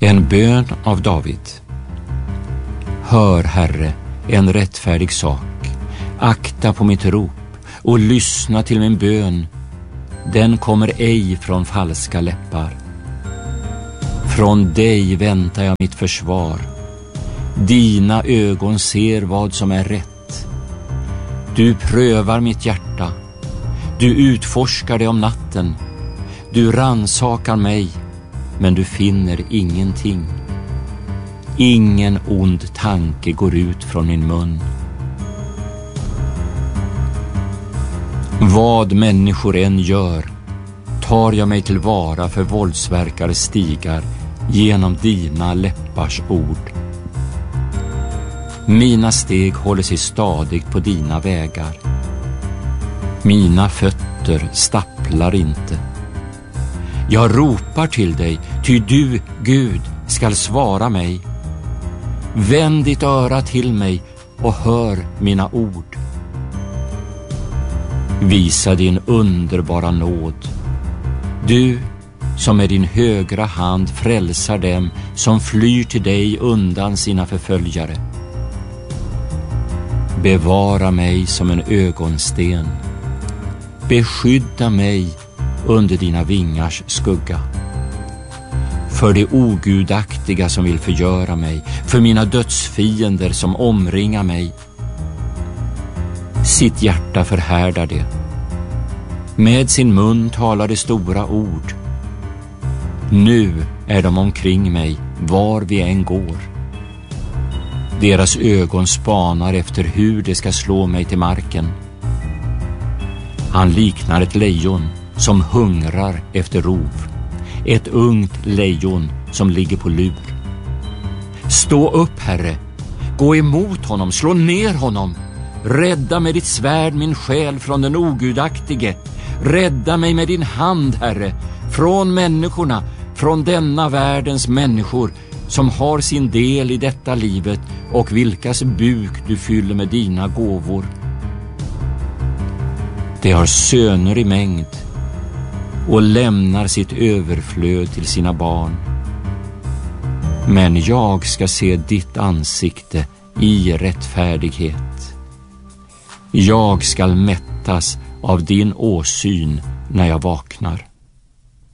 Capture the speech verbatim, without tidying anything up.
En bön av David. Hör, Herre, en rättfärdig sak. Akta på mitt rop och lyssna till min bön. Den kommer ej från falska läppar. Från dig väntar jag mitt försvar. Dina ögon ser vad som är rätt. Du prövar mitt hjärta. Du utforskar det om natten. Du ransakar mig, men du finner ingenting. Ingen ond tanke går ut från min mun. Vad människor än gör, tar jag mig tillvara för våldsverkare stigar genom dina läppars ord. Mina steg håller sig stadigt på dina vägar. Mina fötter stapplar inte. Jag ropar till dig, ty du, Gud, skall svara mig. Vänd ditt öra till mig och hör mina ord. Visa din underbara nåd. Du som med din högra hand frälsar dem som flyr till dig undan sina förföljare. Bevara mig som en ögonsten. Beskydda mig under dina vingars skugga. För det ogudaktiga som vill förgöra mig, för mina dödsfiender som omringar mig. Sitt hjärta förhärdar det. Med sin mun talar det stora ord. Nu är de omkring mig, var vi än går. Deras ögon spanar efter hur det ska slå mig till marken. Han liknar ett lejon som hungrar efter rov. Ett ungt lejon som ligger på lur. Stå upp, Herre. Gå emot honom, slå ner honom. Rädda med ditt svärd min själ från den ogudaktige. Rädda mig med din hand, Herre, från människorna, från denna världens människor som har sin del i detta livet och vilkas buk du fyller med dina gåvor. De har söner i mängd och lämnar sitt överflöd till sina barn. Men jag ska se ditt ansikte i rättfärdighet. Jag ska mättas av din åsyn när jag vaknar.